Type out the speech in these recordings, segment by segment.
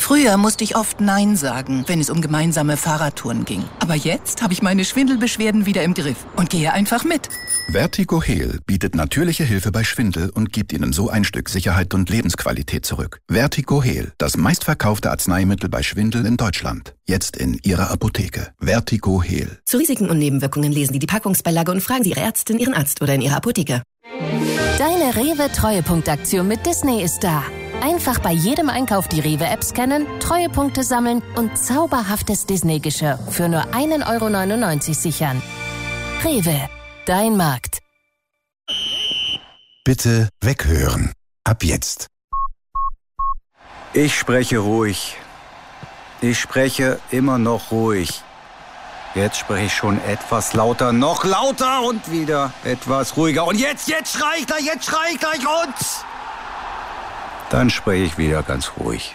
Früher musste ich oft Nein sagen, wenn es um gemeinsame Fahrradtouren ging. Aber jetzt habe ich meine Schwindelbeschwerden wieder im Griff und gehe einfach mit. Vertigo-Heal bietet natürliche Hilfe bei Schwindel und gibt Ihnen so ein Stück Sicherheit und Lebensqualität zurück. Vertigo-Heal, das meistverkaufte Arzneimittel bei Schwindel in Deutschland. Jetzt in Ihrer Apotheke. Vertigo-Heal. Zu Risiken und Nebenwirkungen lesen Sie die Packungsbeilage und fragen Sie Ihre Ärztin, Ihren Arzt oder in Ihrer Apotheke. Deine Rewe-Treuepunktaktion mit Disney ist da. Einfach bei jedem Einkauf die Rewe-App scannen, Treuepunkte sammeln und zauberhaftes Disney-Geschirr für nur 1,99 € sichern. Rewe, dein Markt. Bitte weghören. Ab jetzt. Ich spreche ruhig. Ich spreche immer noch ruhig. Jetzt spreche ich schon etwas lauter, noch lauter und wieder etwas ruhiger. Und jetzt schrei ich gleich und... Dann spreche ich wieder ganz ruhig.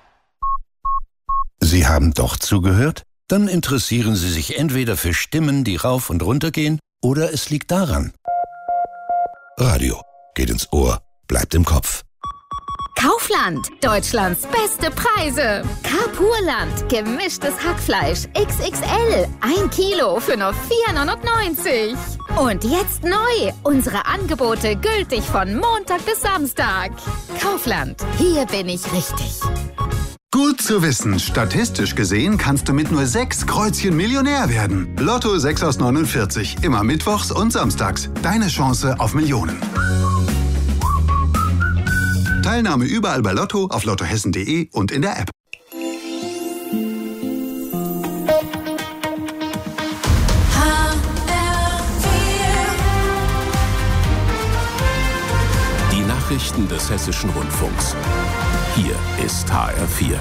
Sie haben doch zugehört? Dann interessieren Sie sich entweder für Stimmen, die rauf und runter gehen, oder es liegt daran. Radio geht ins Ohr, bleibt im Kopf. Kaufland, Deutschlands beste Preise. Carpurland, gemischtes Hackfleisch, XXL, 1 Kilo für nur 4,99 €. Und jetzt neu, unsere Angebote gültig von Montag bis Samstag. Kaufland, hier bin ich richtig. Gut zu wissen, statistisch gesehen kannst du mit nur 6 Kreuzchen Millionär werden. Lotto 6 aus 49, immer mittwochs und samstags. Deine Chance auf Millionen. Teilnahme überall bei Lotto, auf lottohessen.de und in der App. Die Nachrichten des Hessischen Rundfunks. Hier ist HR4.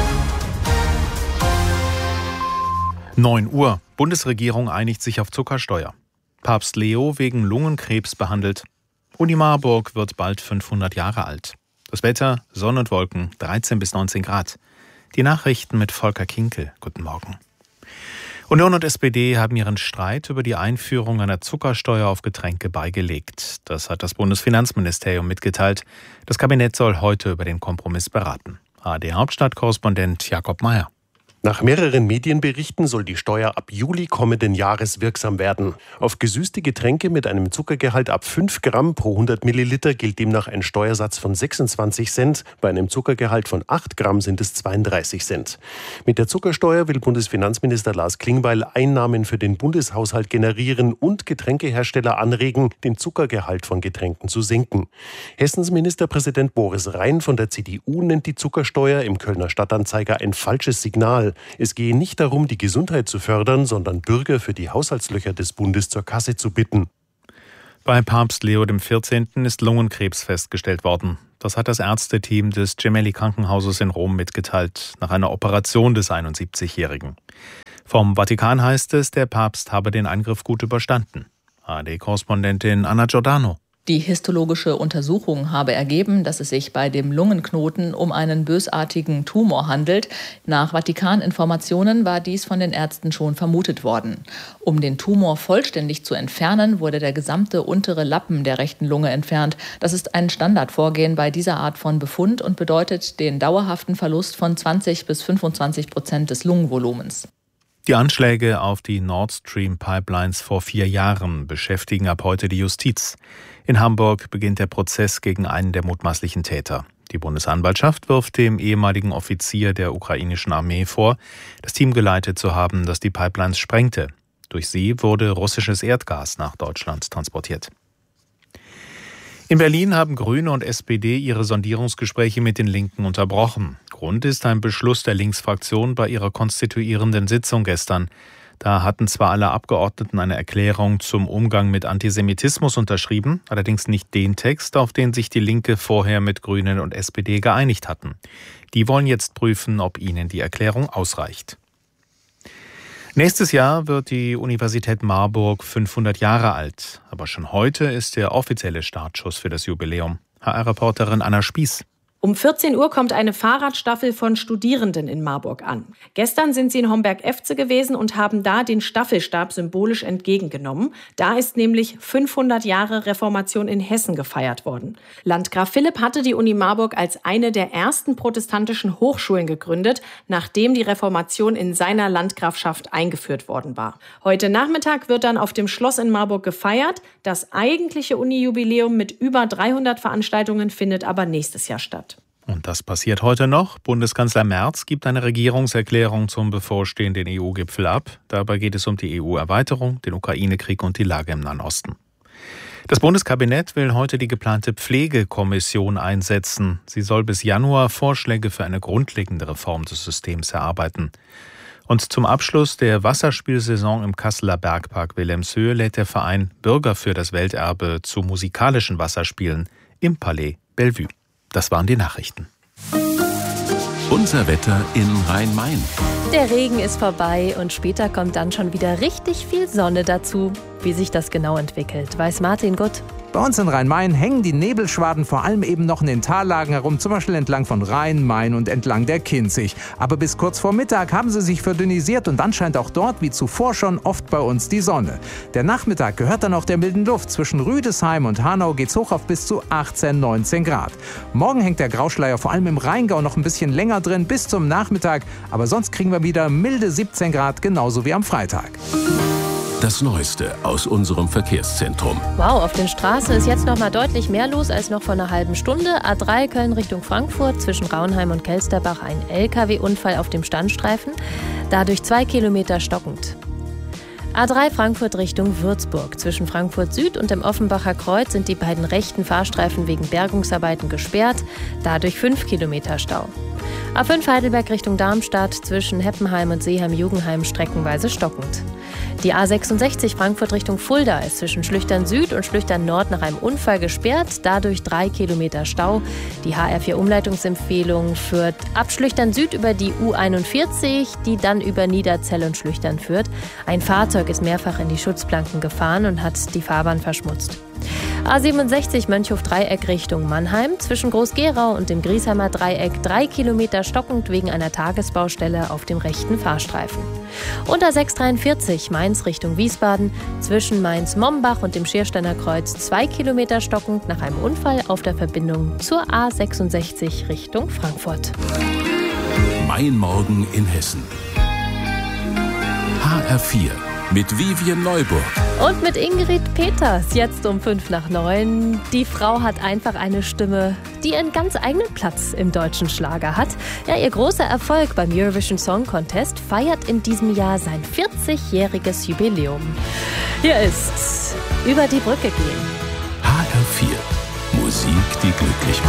9 Uhr. Bundesregierung einigt sich auf Zuckersteuer. Papst Leo wegen Lungenkrebs behandelt. Uni Marburg wird bald 500 Jahre alt. Das Wetter, Sonne und Wolken, 13 bis 19 Grad. Die Nachrichten mit Volker Kinkel. Guten Morgen. Union und SPD haben ihren Streit über die Einführung einer Zuckersteuer auf Getränke beigelegt. Das hat das Bundesfinanzministerium mitgeteilt. Das Kabinett soll heute über den Kompromiss beraten. ARD-Hauptstadtkorrespondent Jakob Mayer. Nach mehreren Medienberichten soll die Steuer ab Juli kommenden Jahres wirksam werden. Auf gesüßte Getränke mit einem Zuckergehalt ab 5 Gramm pro 100 Milliliter gilt demnach ein Steuersatz von 26 Cent. Bei einem Zuckergehalt von 8 Gramm sind es 32 Cent. Mit der Zuckersteuer will Bundesfinanzminister Lars Klingbeil Einnahmen für den Bundeshaushalt generieren und Getränkehersteller anregen, den Zuckergehalt von Getränken zu senken. Hessens Ministerpräsident Boris Rhein von der CDU nennt die Zuckersteuer im Kölner Stadtanzeiger ein falsches Signal. Es gehe nicht darum, die Gesundheit zu fördern, sondern Bürger für die Haushaltslöcher des Bundes zur Kasse zu bitten. Bei Papst Leo XIV. Ist Lungenkrebs festgestellt worden. Das hat das Ärzteteam des Gemelli-Krankenhauses in Rom mitgeteilt, nach einer Operation des 71-Jährigen. Vom Vatikan heißt es, der Papst habe den Eingriff gut überstanden. ARD-Korrespondentin Anna Giordano. Die histologische Untersuchung habe ergeben, dass es sich bei dem Lungenknoten um einen bösartigen Tumor handelt. Nach Vatikaninformationen war dies von den Ärzten schon vermutet worden. Um den Tumor vollständig zu entfernen, wurde der gesamte untere Lappen der rechten Lunge entfernt. Das ist ein Standardvorgehen bei dieser Art von Befund und bedeutet den dauerhaften Verlust von 20 bis 25% des Lungenvolumens. Die Anschläge auf die Nord Stream Pipelines vor 4 Jahren beschäftigen ab heute die Justiz. In Hamburg beginnt der Prozess gegen einen der mutmaßlichen Täter. Die Bundesanwaltschaft wirft dem ehemaligen Offizier der ukrainischen Armee vor, das Team geleitet zu haben, das die Pipelines sprengte. Durch sie wurde russisches Erdgas nach Deutschland transportiert. In Berlin haben Grüne und SPD ihre Sondierungsgespräche mit den Linken unterbrochen. Grund ist ein Beschluss der Linksfraktion bei ihrer konstituierenden Sitzung gestern. Da hatten zwar alle Abgeordneten eine Erklärung zum Umgang mit Antisemitismus unterschrieben, allerdings nicht den Text, auf den sich die Linke vorher mit Grünen und SPD geeinigt hatten. Die wollen jetzt prüfen, ob ihnen die Erklärung ausreicht. Nächstes Jahr wird die Universität Marburg 500 Jahre alt. Aber schon heute ist der offizielle Startschuss für das Jubiläum. HR-Reporterin Anna Spieß. Um 14 Uhr kommt eine Fahrradstaffel von Studierenden in Marburg an. Gestern sind sie in Homberg-Efze gewesen und haben da den Staffelstab symbolisch entgegengenommen. Da ist nämlich 500 Jahre Reformation in Hessen gefeiert worden. Landgraf Philipp hatte die Uni Marburg als eine der ersten protestantischen Hochschulen gegründet, nachdem die Reformation in seiner Landgrafschaft eingeführt worden war. Heute Nachmittag wird dann auf dem Schloss in Marburg gefeiert. Das eigentliche Uni-Jubiläum mit über 300 Veranstaltungen findet aber nächstes Jahr statt. Und das passiert heute noch. Bundeskanzler Merz gibt eine Regierungserklärung zum bevorstehenden EU-Gipfel ab. Dabei geht es um die EU-Erweiterung, den Ukraine-Krieg und die Lage im Nahen Osten. Das Bundeskabinett will heute die geplante Pflegekommission einsetzen. Sie soll bis Januar Vorschläge für eine grundlegende Reform des Systems erarbeiten. Und zum Abschluss der Wasserspielsaison im Kasseler Bergpark Wilhelmshöhe lädt der Verein Bürger für das Welterbe zu musikalischen Wasserspielen im Palais Bellevue. Das waren die Nachrichten. Unser Wetter in Rhein-Main. Der Regen ist vorbei und später kommt dann schon wieder richtig viel Sonne dazu. Wie sich das genau entwickelt, weiß Martin Gutt. Bei uns in Rhein-Main hängen die Nebelschwaden vor allem eben noch in den Tallagen herum, zum Beispiel entlang von Rhein, Main und entlang der Kinzig. Aber bis kurz vor Mittag haben sie sich verdünnisiert und dann scheint auch dort wie zuvor schon oft bei uns die Sonne. Der Nachmittag gehört dann auch der milden Luft. Zwischen Rüdesheim und Hanau geht's hoch auf bis zu 18, 19 Grad. Morgen hängt der Grauschleier vor allem im Rheingau noch ein bisschen länger drin bis zum Nachmittag. Aber sonst kriegen wir wieder milde 17 Grad, genauso wie am Freitag. Das Neueste aus unserem Verkehrszentrum. Wow, auf den Straßen ist jetzt noch mal deutlich mehr los als noch vor einer halben Stunde. A3 Köln Richtung Frankfurt, zwischen Raunheim und Kelsterbach ein LKW-Unfall auf dem Standstreifen. Dadurch 2 Kilometer stockend. A3 Frankfurt Richtung Würzburg. Zwischen Frankfurt Süd und dem Offenbacher Kreuz sind die beiden rechten Fahrstreifen wegen Bergungsarbeiten gesperrt. Dadurch 5 Kilometer Stau. A5 Heidelberg Richtung Darmstadt. Zwischen Heppenheim und Seeheim-Jugendheim streckenweise stockend. Die A66 Frankfurt Richtung Fulda ist zwischen Schlüchtern Süd und Schlüchtern Nord nach einem Unfall gesperrt, dadurch 3 Kilometer Stau. Die HR4 Umleitungsempfehlung führt ab Schlüchtern Süd über die U41, die dann über Niederzell und Schlüchtern führt. Ein Fahrzeug ist mehrfach in die Schutzplanken gefahren und hat die Fahrbahn verschmutzt. A67 Mönchhof-Dreieck Richtung Mannheim, zwischen Groß-Gerau und dem Griesheimer Dreieck 3 Kilometer stockend wegen einer Tagesbaustelle auf dem rechten Fahrstreifen. Und A643 Mainz Richtung Wiesbaden, zwischen Mainz-Mombach und dem Schiersteiner Kreuz 2 Kilometer stockend nach einem Unfall auf der Verbindung zur A66 Richtung Frankfurt. Mein Morgen in Hessen. HR4 mit Vivian Neuburg. Und mit Ingrid Peters, jetzt um 8:55. Die Frau hat einfach eine Stimme, die einen ganz eigenen Platz im deutschen Schlager hat. Ja, ihr großer Erfolg beim Eurovision Song Contest feiert in diesem Jahr sein 40-jähriges Jubiläum. Hier ist Über die Brücke gehen. HR4. Musik, die glücklich macht.